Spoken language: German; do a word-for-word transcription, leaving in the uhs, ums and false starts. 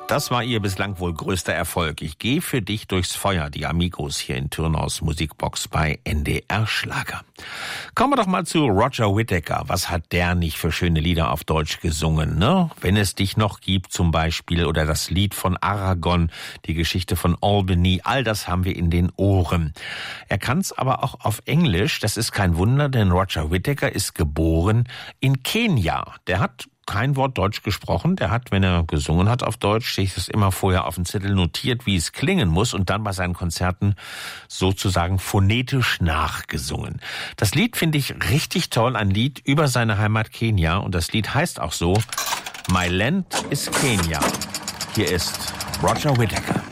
Das war ihr bislang wohl größter Erfolg. Ich gehe für dich durchs Feuer, die Amigos hier in Tyrnaus Musikbox bei N D R Schlager. Kommen wir doch mal zu Roger Whittaker. Was hat der nicht für schöne Lieder auf Deutsch gesungen, ne? Wenn es dich noch gibt zum Beispiel oder das Lied von Aragon, die Geschichte von Albany, all das haben wir in den Ohren. Er kann es aber auch auf Englisch, das ist kein Wunder, denn Roger Whittaker ist geboren in Kenia. Der hat kein Wort Deutsch gesprochen. Der hat, wenn er gesungen hat auf Deutsch, sich das immer vorher auf dem Zettel notiert, wie es klingen muss und dann bei seinen Konzerten sozusagen phonetisch nachgesungen. Das Lied finde ich richtig toll, ein Lied über seine Heimat Kenia und das Lied heißt auch so, My Land is Kenya. Hier ist Roger Whittaker.